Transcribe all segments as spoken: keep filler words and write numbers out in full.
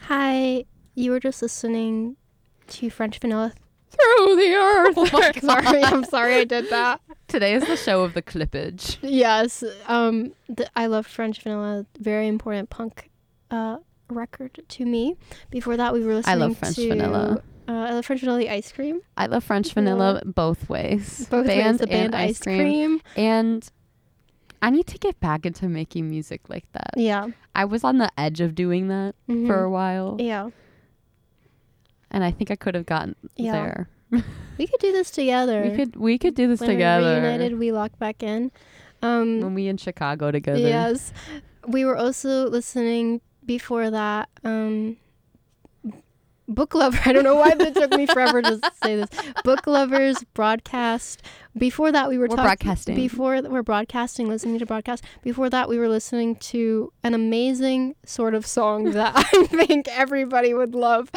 Hi, you were just listening to French Vanilla Through the Earth. Oh my God. Sorry, I'm sorry I did that. Today is the show of the clippage. Yes, um, the, I love French Vanilla. Very important punk uh, record to me. Before that, we were listening I love French to, vanilla. Uh, I love French Vanilla the Ice Cream. I love French vanilla both ways. Both band ways, the band and Ice Cream. And I need to get back into making music like that. Yeah. I was on the edge of doing that Mhm. for a while. Yeah. And I think I could have gotten Yeah. there. We could do this together. We could we could do this when together. We're reunited, we lock back in. Um, when we in Chicago together. Yes. We were also listening before that. Um, Book Lover. I don't know why it took me forever to say this. Book Lovers broadcast. Before that, we were, We're talking. broadcasting. Before th- we're broadcasting, listening to broadcast. Before that, we were listening to an amazing sort of song that I think everybody would love.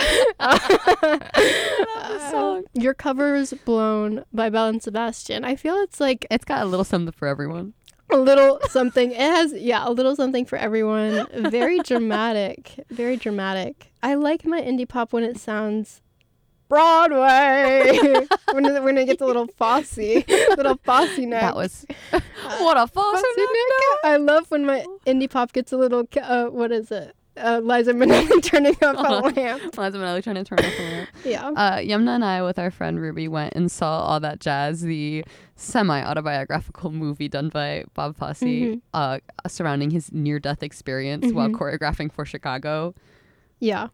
the song. Your Cover's Blown by Belle and Sebastian. I feel it's like It's got a little something for everyone. a little something. It has, yeah, a little something for everyone. Very dramatic. Very dramatic. I like my indie pop when it sounds Broadway. when, it, when it gets a little Fosse. Little Fosse neck. That was what a false Fosse neck. I love when my indie pop gets a little, uh, what is it? Uh, Liza Minnelli turning up a lamp. Liza Minnelli trying to turn off the lamp. Yeah. Uh, Yumna and I, with our friend Ruby, went and saw All That Jazz, the semi-autobiographical movie done by Bob Fosse, Mhm. uh, surrounding his near-death experience Mhm. while choreographing for Chicago. Yeah.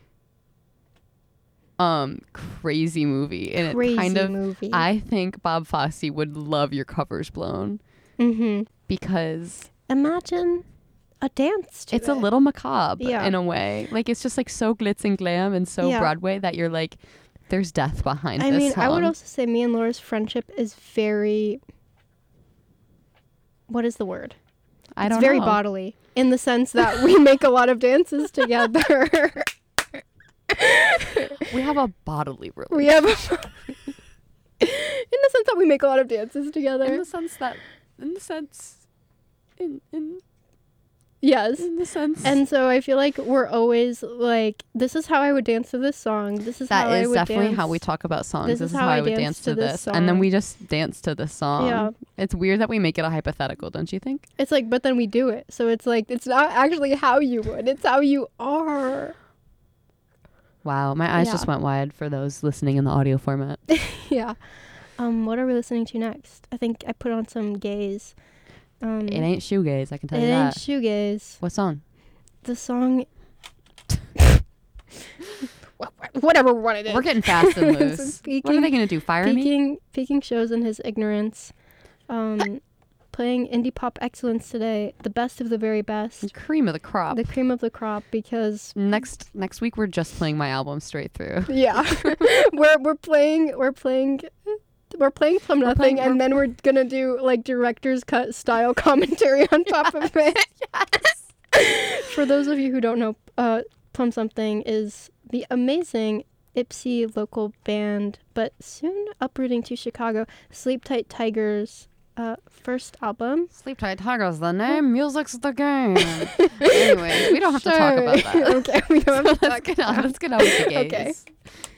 Um, crazy movie, and Crazy it kind of. movie. I think Bob Fosse would love Your Cover's Blown Mm-hmm. because Imagine a dance to it's it. a little macabre Yeah. in a way. Like it's just like so glitz and glam and so Yeah. Broadway that you're like, there's death behind I this mean, song. I would also say me and Laura's friendship is very. What is the word? I it's don't very know. bodily in the sense that we make a lot of dances together. We have a bodily relationship. we have. A in the sense that we make a lot of dances together. In the sense that, in the sense, in in yes. in the sense, And so I feel like we're always like, this is how I would dance to this song. This is that how I is would definitely dance. how we talk about songs. This This, is is how how I I would dance dance to to this this, and then song. we just dance to this song. Yeah. It's weird that we make it a hypothetical, don't you think? It's like, but then we do it. So it's like, it's not actually how you would. It's how you are. Wow, my eyes Yeah. just went wide for those listening in the audio format. Yeah. Um, what are we listening to next? I think I put on some gaze. Um, It ain't shoegaze, I can tell it you ain't that. shoegaze. What song? The song. Whatever one it is. We're getting fast and loose. Speaking- What are they gonna do? Fire me? Peking, Peking shows in his ignorance. Um, playing indie pop excellence today. The best of the very best. Cream of the crop. The cream of the crop because. next next week we're just playing my album straight through. Yeah, we're we're playing we're playing we're playing Plum We're Nothing, playing- and then we're gonna do like director's cut style commentary on top of it. Yes. For those of you who don't know, uh, Plum Something is the amazing Ipsy local band, but soon uprooting to Chicago. Sleep Tight Tigers' uh, first album. Sleep Tight Tigers, the name, music's the game. Anyway, we don't have to talk about Sure. that. Okay, we don't have to let's talk get on. about Let's get on with the gaze. Okay.